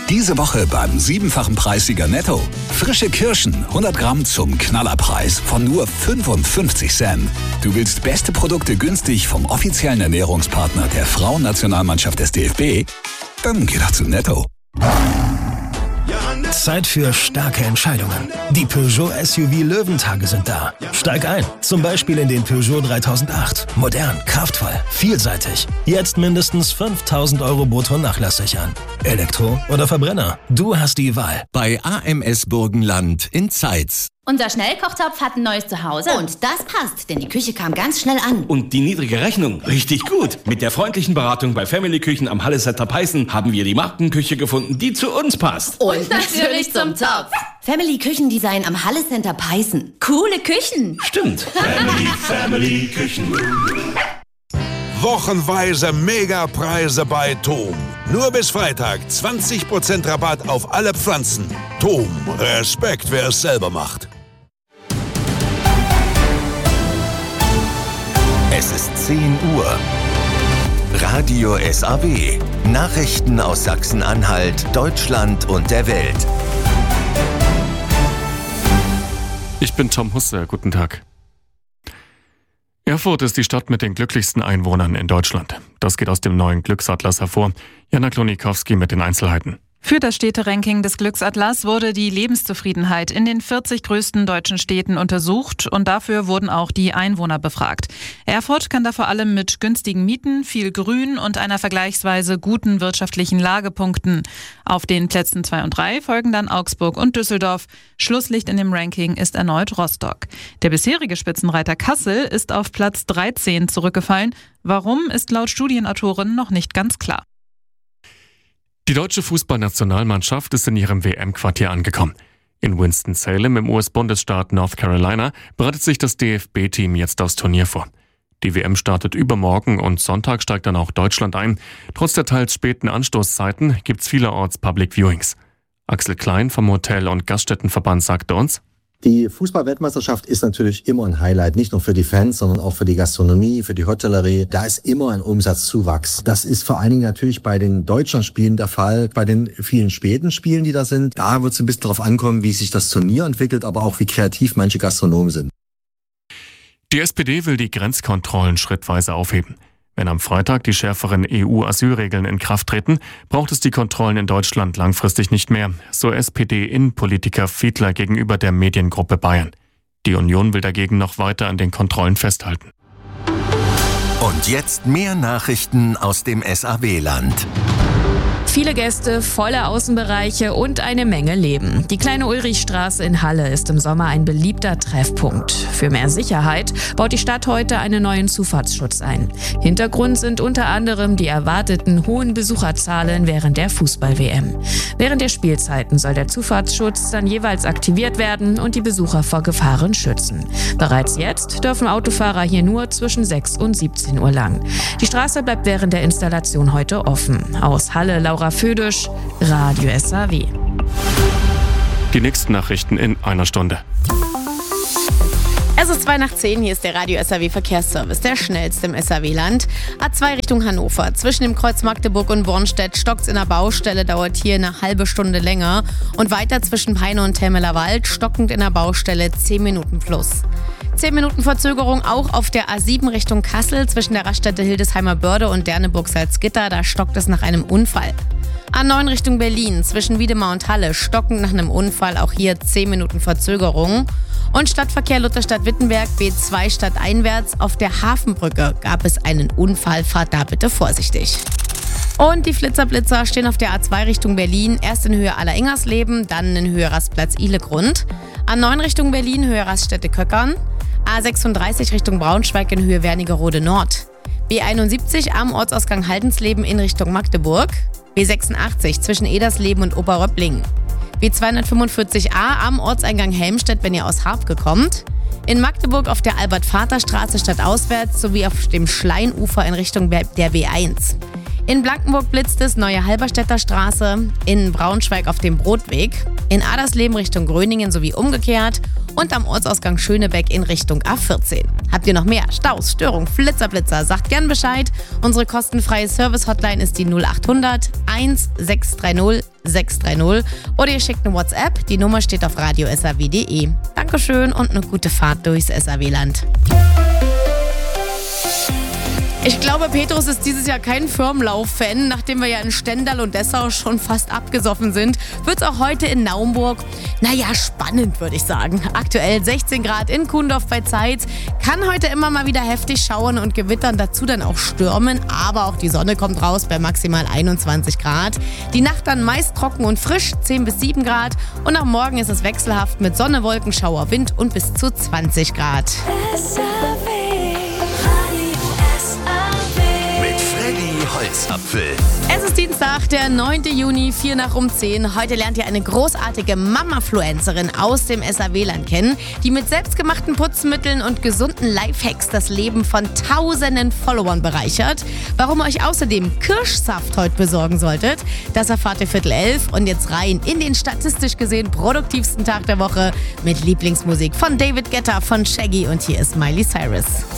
Diese Woche beim 7-fachen Preissieger Netto. Frische Kirschen, 100 Gramm zum Knallerpreis von nur 55 Cent. Du willst beste Produkte günstig vom offiziellen Ernährungspartner der Frauennationalmannschaft des DFB? Dann geh doch zu Netto. Zeit für starke Entscheidungen. Die Peugeot SUV Löwentage sind da. Steig ein, zum Beispiel in den Peugeot 3008. Modern, kraftvoll, vielseitig. Jetzt mindestens 5.000 € brutto nachlassig an. Elektro oder Verbrenner? Du hast die Wahl. Bei AMS Burgenland in Zeitz. Unser Schnellkochtopf hat ein neues Zuhause. Und das passt, denn die Küche kam ganz schnell an. Und die niedrige Rechnung, richtig gut. Mit der freundlichen Beratung bei Family Küchen am Halle Center Peißen haben wir die Markenküche gefunden, die zu uns passt. Und natürlich zum Topf. Family Küchendesign am Halle Center Peißen. Coole Küchen. Stimmt. Family Küchen. Wochenweise Megapreise bei TOM. Nur bis Freitag 20% Rabatt auf alle Pflanzen. TOM, Respekt, wer es selber macht. Es ist 10 Uhr. Radio SAW. Nachrichten aus Sachsen-Anhalt, Deutschland und der Welt. Ich bin Tom Husse. Guten Tag. Erfurt ist die Stadt mit den glücklichsten Einwohnern in Deutschland. Das geht aus dem neuen Glücksatlas hervor. Jana Klonikowski mit den Einzelheiten. Für das Städteranking des Glücksatlas wurde die Lebenszufriedenheit in den 40 größten deutschen Städten untersucht und dafür wurden auch die Einwohner befragt. Erfurt kann da vor allem mit günstigen Mieten, viel Grün und einer vergleichsweise guten wirtschaftlichen Lage punkten. Auf den Plätzen 2 und 3 folgen dann Augsburg und Düsseldorf. Schlusslicht in dem Ranking ist erneut Rostock. Der bisherige Spitzenreiter Kassel ist auf Platz 13 zurückgefallen. Warum, ist laut Studienautoren noch nicht ganz klar. Die deutsche Fußballnationalmannschaft ist in ihrem WM-Quartier angekommen. In Winston-Salem im US-Bundesstaat North Carolina bereitet sich das DFB-Team jetzt aufs Turnier vor. Die WM startet übermorgen und Sonntag steigt dann auch Deutschland ein. Trotz der teils späten Anstoßzeiten gibt's vielerorts Public Viewings. Axel Klein vom Hotel- und Gaststättenverband sagte uns: Die Fußball-Weltmeisterschaft ist natürlich immer ein Highlight, nicht nur für die Fans, sondern auch für die Gastronomie, für die Hotellerie. Da ist immer ein Umsatzzuwachs. Das ist vor allen Dingen natürlich bei den Deutschlandspielen der Fall. Bei den vielen späten Spielen, die da sind, da wird es ein bisschen darauf ankommen, wie sich das Turnier entwickelt, aber auch wie kreativ manche Gastronomen sind. Die SPD will die Grenzkontrollen schrittweise aufheben. Wenn am Freitag die schärferen EU-Asylregeln in Kraft treten, braucht es die Kontrollen in Deutschland langfristig nicht mehr, so SPD-Innenpolitiker Fiedler gegenüber der Mediengruppe Bayern. Die Union will dagegen noch weiter an den Kontrollen festhalten. Und jetzt mehr Nachrichten aus dem SAW-Land. Viele Gäste, volle Außenbereiche und eine Menge Leben. Die kleine Ulrichstraße in Halle ist im Sommer ein beliebter Treffpunkt. Für mehr Sicherheit baut die Stadt heute einen neuen Zufahrtsschutz ein. Hintergrund sind unter anderem die erwarteten hohen Besucherzahlen während der Fußball-WM. Während der Spielzeiten soll der Zufahrtsschutz dann jeweils aktiviert werden und die Besucher vor Gefahren schützen. Bereits jetzt dürfen Autofahrer hier nur zwischen 6 und 17 Uhr lang. Die Straße bleibt während der Installation heute offen. Aus Halle, Laura Födisch, Radio SAW. Die nächsten Nachrichten in einer Stunde. Es ist 9:02, hier ist der Radio SAW Verkehrsservice, der schnellste im SAW-Land. A2 Richtung Hannover. Zwischen dem Kreuz Magdeburg und Bornstedt stockt's in der Baustelle, dauert hier eine halbe Stunde länger. Und weiter zwischen Peine und Temmelerwald, stockend in der Baustelle 10 Minuten plus. 10 Minuten Verzögerung auch auf der A7 Richtung Kassel zwischen der Raststätte Hildesheimer Börde und Derneburg-Salzgitter. Da stockt es nach einem Unfall. A9 Richtung Berlin zwischen Wiedemar und Halle stockend nach einem Unfall. Auch hier 10 Minuten Verzögerung. Und Stadtverkehr Lutherstadt-Wittenberg B2 stadteinwärts. Auf der Hafenbrücke gab es einen Unfall. Fahrt da bitte vorsichtig. Und die Flitzer-Blitzer stehen auf der A2 Richtung Berlin. Erst in Höhe Alleringhersleben, dann in Höhe Rastplatz Ihlegrund. A9 Richtung Berlin, Höhe Raststätte Köckern. A36 Richtung Braunschweig in Höhe Wernigerode Nord. B71 am Ortsausgang Haldensleben in Richtung Magdeburg. B86 zwischen Edersleben und Oberröpplingen. B245a am Ortseingang Helmstedt, wenn ihr aus Harpke kommt. In Magdeburg auf der Albert-Vater-Straße stadtauswärts sowie auf dem Schleinufer in Richtung der B1. In Blankenburg blitzt es, neue Halberstädter Straße. In Braunschweig auf dem Brotweg. In Adersleben Richtung Gröningen sowie umgekehrt. Und am Ortsausgang Schönebeck in Richtung A14. Habt ihr noch mehr Staus, Störungen, Blitzer, sagt gern Bescheid. Unsere kostenfreie Service-Hotline ist die 0800 1630 630 oder ihr schickt eine WhatsApp. Die Nummer steht auf radiosaw.de. Dankeschön und eine gute Fahrt durchs SAW-Land. Ich glaube, Petrus ist dieses Jahr kein Firmenlauf-Fan. Nachdem wir ja in Stendal und Dessau schon fast abgesoffen sind, wird es auch heute in Naumburg, spannend, würde ich sagen. Aktuell 16 Grad in Kuhndorf bei Zeitz. Kann heute immer mal wieder heftig schauern und gewittern, dazu dann auch stürmen. Aber auch die Sonne kommt raus bei maximal 21 Grad. Die Nacht dann meist trocken und frisch, 10 bis 7 Grad. Und am Morgen ist es wechselhaft mit Sonne, Wolken, Schauer, Wind und bis zu 20 Grad. Holzapfel. Es ist Dienstag, der 9. Juni, 10 nach 10. Heute lernt ihr eine großartige Mama-Fluencerin aus dem SAW-Land kennen, die mit selbstgemachten Putzmitteln und gesunden Lifehacks das Leben von tausenden Followern bereichert. Warum ihr euch außerdem Kirschsaft heute besorgen solltet, das erfahrt ihr 10:15. Und jetzt rein in den statistisch gesehen produktivsten Tag der Woche mit Lieblingsmusik von David Guetta, von Shaggy und hier ist Miley Cyrus.